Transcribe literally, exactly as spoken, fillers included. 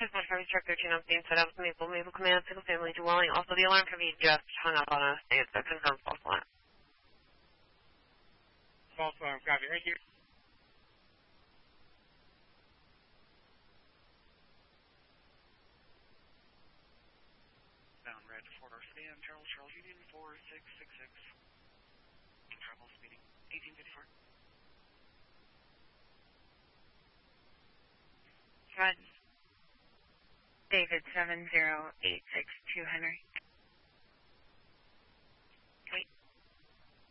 one Harvey Truck thirteen on scene, set up Maple, Maple Command, single family dwelling. Also, the alarm company just hung up on us. It's a confirmed false alarm. False alarm, copy. Thank you. Sound red, four door sedan, Charles, Charles Union, four six six six. Travel speeding, eighteen fifty-four. Fred. David seven zero eight six two Henry.